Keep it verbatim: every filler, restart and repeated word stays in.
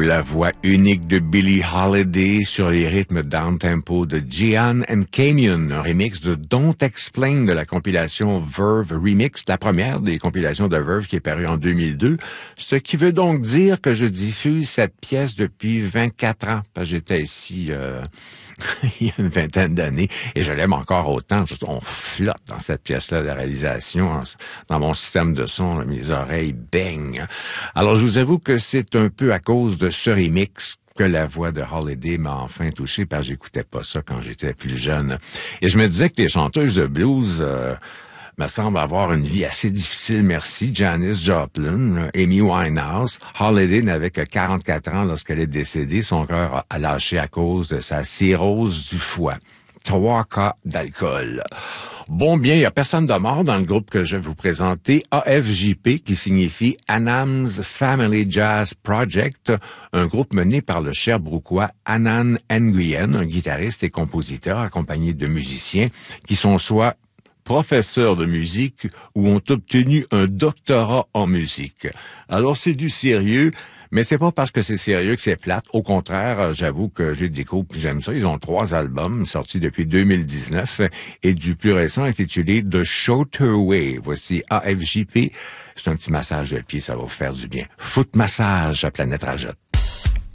la voix unique de Billie Holiday sur les rythmes down-tempo de Gian and Camion, un remix de Don't Explain de la compilation Verve Remix, la première des compilations de Verve qui est parue en deux mille deux, ce qui veut donc dire que je diffuse cette pièce depuis vingt-quatre ans, parce que j'étais ici euh, il y a une vingtaine d'années, et je l'aime encore autant. On flotte dans cette pièce-là, la réalisation, dans mon système de son, mes oreilles baignent. Alors, je vous avoue que c'est un peu à cause de ce remix que la voix de Holiday m'a enfin touché, parce que j'écoutais pas ça quand j'étais plus jeune. Et je me disais que les chanteuses de blues euh, me semblent avoir une vie assez difficile, merci. Janis Joplin, Amy Winehouse. Holiday n'avait que quarante-quatre ans lorsqu'elle est décédée. Son cœur a lâché à cause de sa cirrhose du foie. Trois cas d'alcool. Bon, bien, il n'y a personne de mort dans le groupe que je vais vous présenter, A F J P, qui signifie Anam's Family Jazz Project, un groupe mené par le Sherbrookeois Anand Nguyen, un guitariste et compositeur accompagné de musiciens qui sont soit professeurs de musique ou ont obtenu un doctorat en musique. Alors, c'est du sérieux. Mais c'est pas parce que c'est sérieux que c'est plate. Au contraire, j'avoue que j'ai découvert que j'aime ça. Ils ont trois albums sortis depuis deux mille dix-neuf et du plus récent intitulé The Shorter Way. Voici A F J P. C'est un petit massage de pied, ça va vous faire du bien. Foot massage à Planète Rajotte.